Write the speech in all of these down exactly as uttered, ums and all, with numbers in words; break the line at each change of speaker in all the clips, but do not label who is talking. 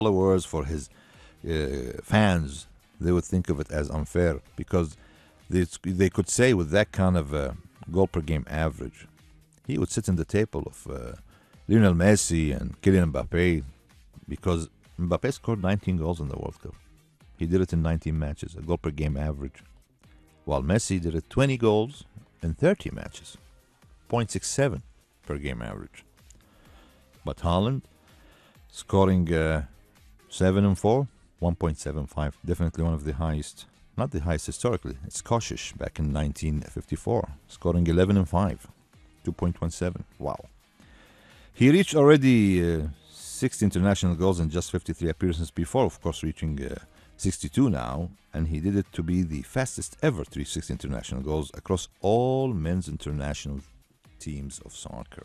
followers, for his uh, fans, they would think of it as unfair because they, they could say with that kind of uh, goal per game average, he would sit in the table of uh, Lionel Messi and Kylian Mbappe because Mbappe scored nineteen goals in the World Cup. He did it in nineteen matches, a goal per game average, while Messi did it twenty goals in thirty matches, zero point six seven per game average. But Haaland scoring uh, seven and four, one point seven five, definitely one of the highest, not the highest historically. It's Kosciusz back in nineteen fifty-four, scoring eleven and five, two point one seven. Wow. He reached already uh, sixty international goals in just fifty-three appearances before, of course, reaching uh, sixty-two now, and he did it to be the fastest ever to reach sixty international goals across all men's international teams of soccer.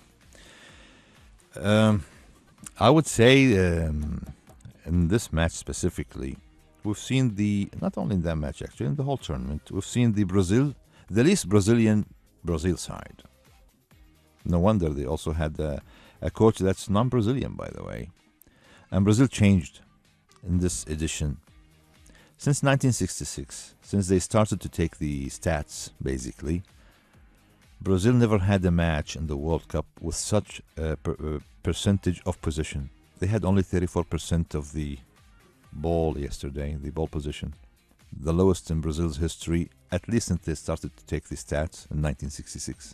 Um, I would say um, in this match specifically, we've seen the, not only in that match actually, in the whole tournament, we've seen the Brazil, the least Brazilian Brazil side. No wonder they also had a, a coach that's non-Brazilian, by the way. And Brazil changed in this edition. Since nineteen sixty-six, since they started to take the stats, basically, Brazil never had a match in the World Cup with such a per, uh, percentage of possession. They had only thirty-four percent of the ball yesterday, the ball position. The lowest in Brazil's history, at least since they started to take the stats in nineteen sixty-six.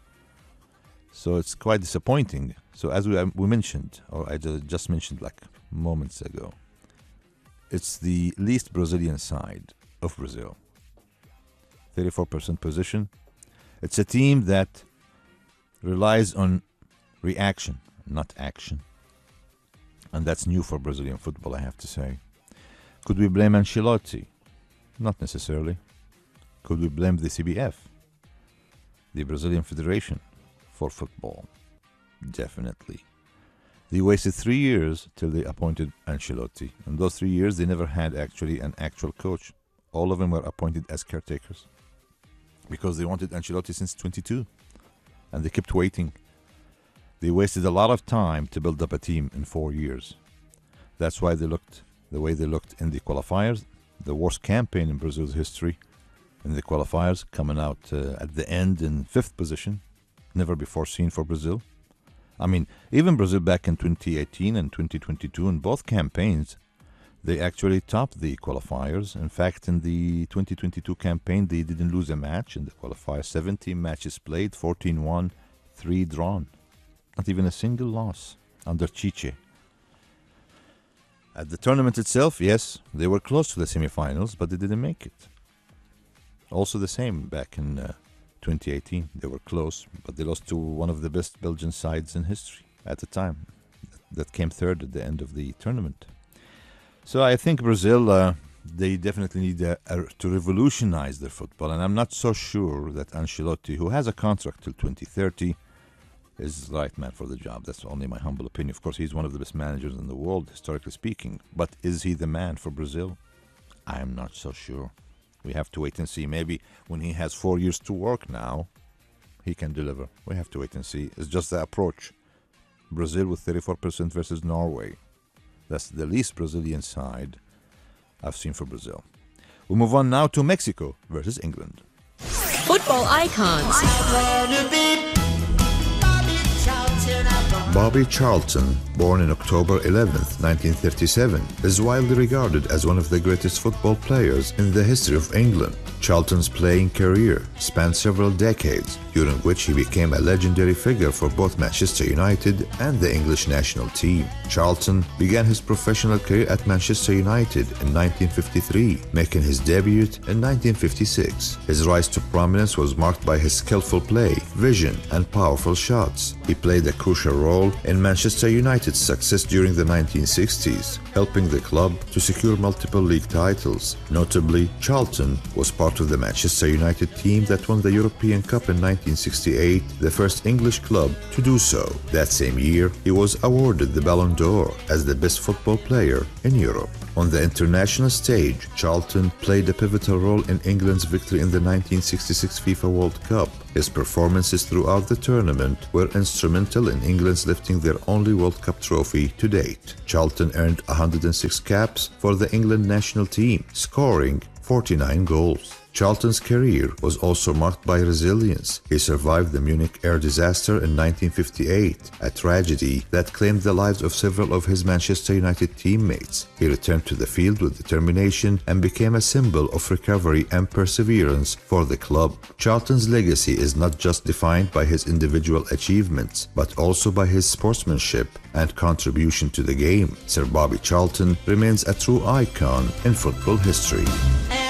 So it's quite disappointing. So as we, we mentioned, or I just mentioned like moments ago, it's the least Brazilian side of Brazil. thirty-four percent possession. It's a team that relies on reaction, not action. And that's new for Brazilian football, I have to say. Could we blame Ancelotti? Not necessarily. Could we blame the C B F, the Brazilian Federation, for football? Definitely. They wasted three years till they appointed Ancelotti. In those three years, they never had actually an actual coach. All of them were appointed as caretakers because they wanted Ancelotti since twenty-two, and they kept waiting. They wasted a lot of time to build up a team in four years. That's why they looked the way they looked in the qualifiers. The worst campaign in Brazil's history in the qualifiers, coming out uh, at the end in fifth position. Never before seen for Brazil. I mean, even Brazil back in twenty eighteen and twenty twenty-two, in both campaigns, they actually topped the qualifiers. In fact, in the twenty twenty-two campaign, they didn't lose a match in the qualifiers. seventeen matches played, fourteen won, three drawn. Not even a single loss under Chiche. At the tournament itself, yes, they were close to the semifinals, but they didn't make it. Also the same back in uh, twenty eighteen. They were close, but they lost to one of the best Belgian sides in history at the time. That came third at the end of the tournament. So I think Brazil, uh, they definitely need uh, to revolutionize their football. And I'm not so sure that Ancelotti, who has a contract till twenty thirty, is the right man for the job. That's only my humble opinion. Of course, he's one of the best managers in the world, historically speaking. But is he the man for Brazil? I'm not so sure. We have to wait and see. Maybe when he has four years to work now, he can deliver. We have to wait and see. It's just the approach. Brazil with thirty-four percent versus Norway. That's the least Brazilian side I've seen for Brazil. We move on now to Mexico versus England.
Football icons.
Bobby Charlton, born on October eleventh, nineteen thirty-seven, is widely regarded as one of the greatest football players in the history of England. Charlton's playing career spanned several decades, during which he became a legendary figure for both Manchester United and the English national team. Charlton began his professional career at Manchester United in nineteen fifty-three, making his debut in nineteen fifty-six. His rise to prominence was marked by his skillful play, vision, and powerful shots. He played a crucial role in Manchester United's success during the nineteen sixties, helping the club to secure multiple league titles. Notably, Charlton was part of the Manchester United team that won the European Cup in nineteen sixty-eight, the first English club to do so. That same year, he was awarded the Ballon d'Or as the best football player in Europe. On the international stage, Charlton played a pivotal role in England's victory in the nineteen sixty-six FIFA World Cup. His performances throughout the tournament were instrumental in England's lifting their only World Cup trophy to date. Charlton earned one hundred six caps for the England national team, scoring forty-nine goals. Charlton's career was also marked by resilience. He survived the Munich air disaster in nineteen fifty-eight, a tragedy that claimed the lives of several of his Manchester United teammates. He returned to the field with determination and became a symbol of recovery and perseverance for the club. Charlton's legacy is not just defined by his individual achievements, but also by his sportsmanship and contribution to the game. Sir Bobby Charlton remains a true icon in football history.